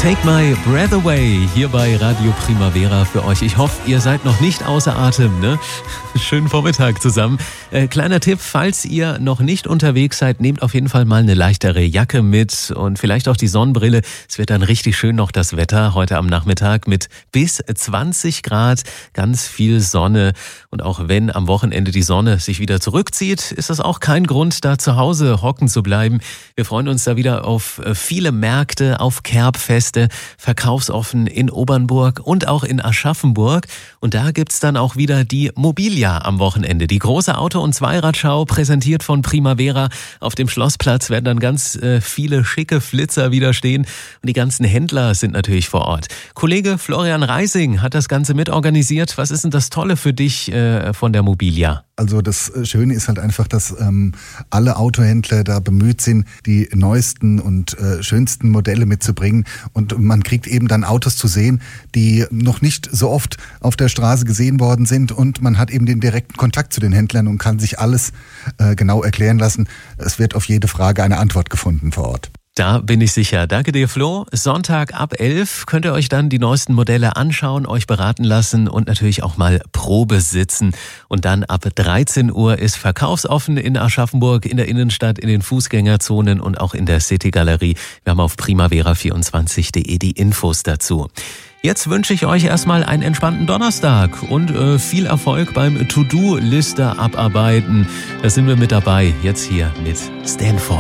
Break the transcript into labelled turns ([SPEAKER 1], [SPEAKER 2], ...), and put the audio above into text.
[SPEAKER 1] Take My Breath Away hier bei Radio Primavera für euch. Ich hoffe, ihr seid noch nicht außer Atem, ne? Schönen Vormittag zusammen. Kleiner Tipp, falls ihr noch nicht unterwegs seid, nehmt auf jeden Fall mal eine leichtere Jacke mit und vielleicht auch die Sonnenbrille. Es wird dann richtig schön noch das Wetter heute am Nachmittag mit bis 20 Grad, ganz viel Sonne. Und auch wenn am Wochenende die Sonne sich wieder zurückzieht, ist das auch kein Grund, da zu Hause hocken zu bleiben. Wir freuen uns da wieder auf viele Märkte, auf Kerbfeste, verkaufsoffen in Obernburg und auch in Aschaffenburg. Und da gibt's dann auch wieder die Mobilia am Wochenende. Die große Auto- und Zweiradschau, präsentiert von Primavera. Auf dem Schlossplatz werden dann ganz viele schicke Flitzer wieder stehen. Und die ganzen Händler sind natürlich vor Ort. Kollege Florian Reising hat das Ganze mitorganisiert. Was ist denn das Tolle für dich von der Mobilia?
[SPEAKER 2] Also das Schöne ist halt einfach, dass alle Autohändler da bemüht sind, die neuesten und schönsten Modelle mitzubringen. Und man kriegt eben dann Autos zu sehen, die noch nicht so oft auf der Straße gesehen worden sind. Und man hat eben den direkten Kontakt zu den Händlern und kann sich alles genau erklären lassen. Es wird auf jede Frage eine Antwort gefunden vor Ort.
[SPEAKER 1] Da bin ich sicher. Danke dir, Flo. Sonntag ab 11 könnt ihr euch dann die neuesten Modelle anschauen, euch beraten lassen und natürlich auch mal Probe sitzen. Und dann ab 13 Uhr ist verkaufsoffen in Aschaffenburg, in der Innenstadt, in den Fußgängerzonen und auch in der City-Galerie. Wir haben auf primavera24.de die Infos dazu. Jetzt wünsche ich euch erstmal einen entspannten Donnerstag und viel Erfolg beim To-Do-Liste abarbeiten. Da sind wir mit dabei, jetzt hier mit Stanford.